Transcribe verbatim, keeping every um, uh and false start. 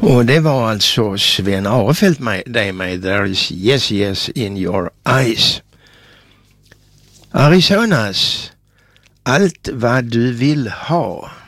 Och det var alltså Sven Arefelt med det med There is yes yes in your eyes. Arizonas, allt vad du vill ha.